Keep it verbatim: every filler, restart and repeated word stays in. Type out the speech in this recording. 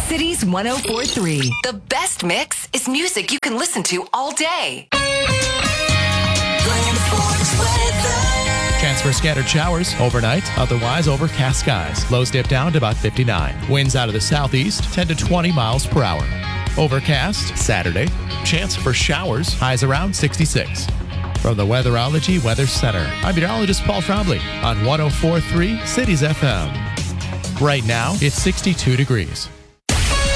Cities one oh four point three. The best mix is music you can listen to all day. Chance for scattered showers overnight, otherwise overcast skies. Lows dip down to about fifty-nine. Winds out of the southeast, ten to twenty miles per hour. Overcast Saturday. Chance for showers, highs around sixty-six. From the Weatherology Weather Center, I'm meteorologist Paul Trombley on one oh four point three Cities F M. Right now, it's sixty-two degrees.